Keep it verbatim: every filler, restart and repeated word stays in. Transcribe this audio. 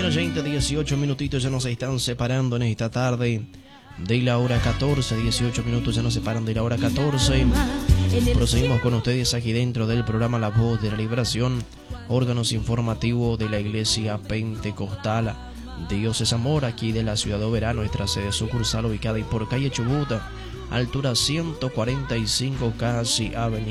oyente, dieciocho minutitos ya nos están separando en esta tarde de la hora catorce. dieciocho minutos ya nos separan de la hora catorce. Proseguimos con ustedes aquí dentro del programa La Voz de la Liberación, órganos informativos de la Iglesia Pentecostal Dios es Amor, aquí de la ciudad de Oberá, nuestra sede sucursal ubicada por calle Chubuta, altura ciento cuarenta y cinco, casi avenida